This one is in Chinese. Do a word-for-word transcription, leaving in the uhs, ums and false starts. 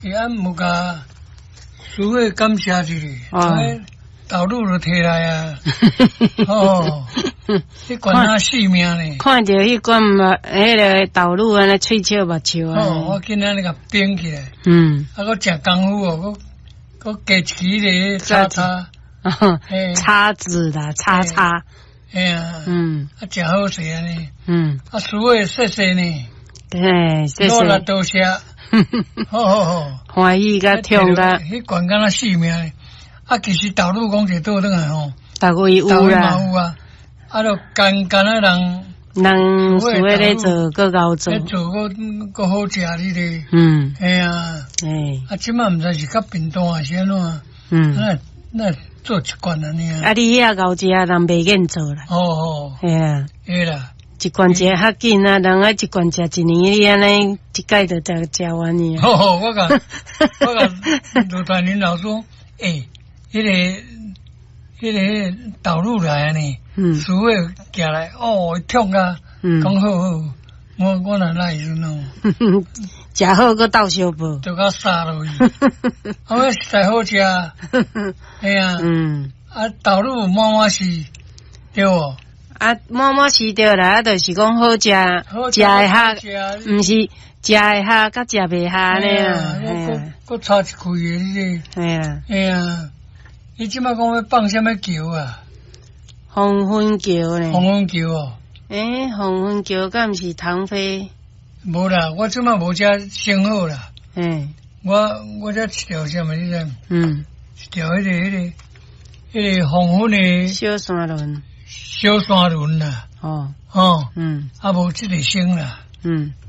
伊按木甲输诶感谢一下，道路就摕来啊，哦，迄管他性命呢。 看着迄管嘛，迄个道路安尼喙笑目笑啊。 哦，我今仔日甲编起来。 嗯。 啊，我真功夫哦，我我加一支咧叉叉。 叉子啦，叉叉。 哎呀。嗯。啊，真好势安尼。嗯。啊，输诶谢谢呢。 对，谢谢。 多啦多谢。好好好。 欢喜甲痛甲。 迄管敢若性命呢。啊，其实道路讲者倒转来吼， 逐位有啦， 有啊，啊，就干干啊人， 人所谓咧做，搁熬做， 做搁搁好食哩咧， 嗯， 哎呀，哎，啊，即摆毋知是较便当还是安怎，嗯，那那做一罐安尼啊， 啊，你遐熬食人袂瘾做啦， 哦哦， 系啊， 系啦， 一罐食较紧啊，人啊一罐食一年，你安尼一盖就食食完去啊， 哦，我甲我甲罗大林老说，诶。迄、那个、迄、那个道路来呢，嗯，输诶行来，哦，痛啊，嗯，讲好好，我我若来时喏， 食好个倒小报， 就甲杀落去，啊，我实在好食，哎呀，嗯，啊，道路满满是，对无？ 啊，满满是对啦，啊，就是讲好食，食会下，毋是食会下，甲食袂下呢啊， 我我插一开诶，你哎呀， 哎呀。你即摆讲要放什么桥啊？ 黄昏桥呢？ 黄昏桥哦。 诶、欸，黄昏桥敢毋是唐飞？ 无啦，我即摆无遮升好啦。 嗯、欸。 我我遮一条什么你知？ 嗯。 一条迄、那个迄、那个迄、那个黄昏的小山轮。 小山轮啦。哦。哦。嗯。啊，无即个升啦。嗯。